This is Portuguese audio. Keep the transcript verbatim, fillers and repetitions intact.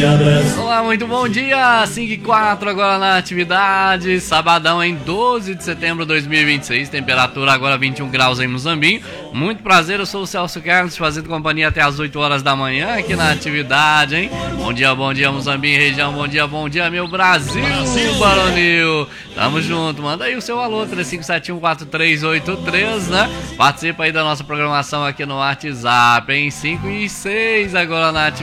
Olá, muito bom dia, cinco e quatro agora na atividade, sabadão em doze de setembro de dois mil e vinte e seis, temperatura agora vinte e um graus em Muzambinho. Muito prazer, eu sou o Celso Carlos, fazendo companhia até as oito horas da manhã aqui na atividade, hein? Bom dia, bom dia Muzambinho, região, bom dia, bom dia meu Brasil, Brasil. Baronil. Tamo junto, manda aí o seu alô, três cinco sete um quatro três oito três, né? Participa aí da nossa programação aqui no WhatsApp, em cinco e seis agora na atividade.